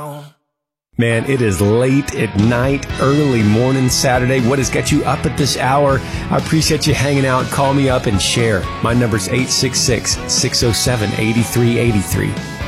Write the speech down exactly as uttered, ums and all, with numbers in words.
Man, it is late at night, early morning Saturday. What has got you up at this hour? I appreciate you hanging out. Call me up and share. My number's eight six six, six oh seven, eight three eight three.